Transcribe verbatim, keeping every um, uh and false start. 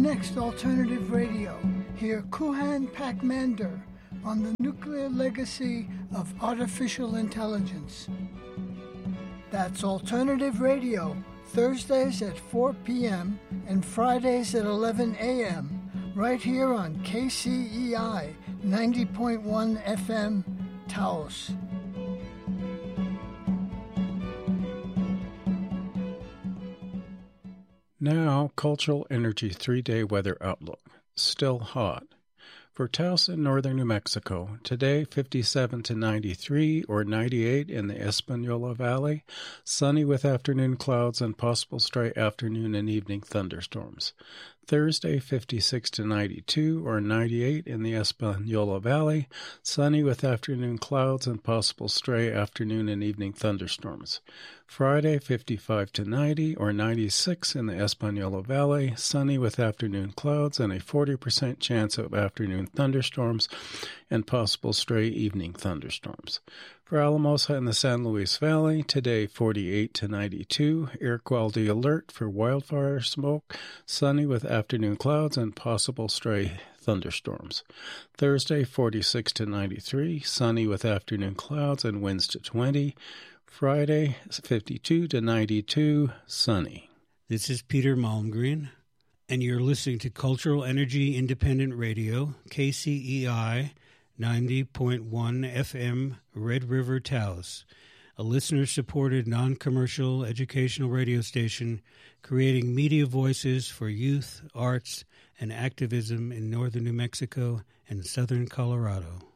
next alternative radio, hear Kuhan Pakmander on the nuclear legacy of artificial intelligence. That's alternative radio, Thursdays at four p.m. and Fridays at eleven a.m. right here on K C E I ninety point one F M, Taos. Now, Cultural Energy three-day weather outlook. Still hot. For Taos in northern New Mexico, today fifty-seven to ninety-three or ninety-eight in the Espanola Valley, sunny with afternoon clouds and possible stray afternoon and evening thunderstorms. Thursday fifty-six to ninety-two or ninety-eight in the Espanola Valley, sunny with afternoon clouds and possible stray afternoon and evening thunderstorms. Friday fifty-five to ninety or ninety-six in the Espanola Valley, sunny with afternoon clouds and a forty percent chance of afternoon thunderstorms and possible stray evening thunderstorms. For Alamosa in the San Luis Valley, today forty-eight to ninety-two, air quality alert for wildfire smoke, sunny with afternoon clouds and possible stray thunderstorms. Thursday forty-six to ninety-three, sunny with afternoon clouds and winds to twenty. Friday fifty-two to ninety-two, sunny. This is Peter Malmgren, and you're listening to Cultural Energy Independent Radio, K C E I ninety point one F M, Red River, Taos, a listener-supported non-commercial educational radio station creating media voices for youth, arts, and activism in northern New Mexico and southern Colorado.